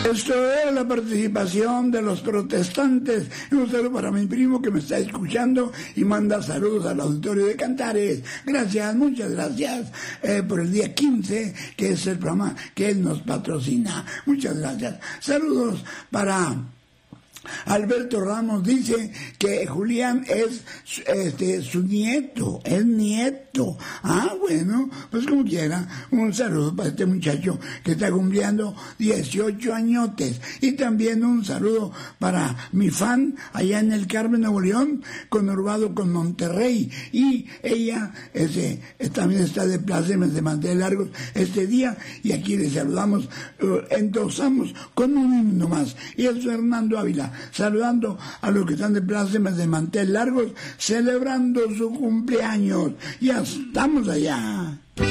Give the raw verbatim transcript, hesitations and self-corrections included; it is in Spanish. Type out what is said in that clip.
Esto es la participación de los protestantes. Un saludo para mi primo que me está escuchando y manda saludos al auditorio de Cantares. Gracias, muchas gracias eh, por el día quince, que es el programa que él nos patrocina. Muchas gracias. Saludos para Alberto Ramos, dice que Julián es este su nieto, es nieto. Ah, bueno, pues como quiera, un saludo para este muchacho que está cumpliendo dieciocho añotes. Y también un saludo para mi fan allá en el Carmen, Nuevo León, conurbado con Monterrey. Y ella ese, también está de plácemes de mantener largos este día. Y aquí le saludamos, uh, endosamos con un himno más. Y es Fernando Ávila, saludando a los que están de plácemes de mantel largos, celebrando su cumpleaños. Ya estamos allá.